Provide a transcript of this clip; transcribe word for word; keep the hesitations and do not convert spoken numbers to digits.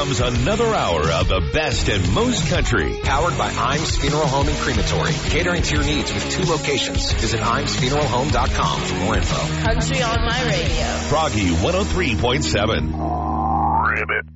comes another hour of the best and most country. Powered by Imes Funeral Home and Crematory. Catering to your needs with two locations. Visit imes funeral home dot com for more info. Country on my radio. Froggy one oh three point seven. Ribbit.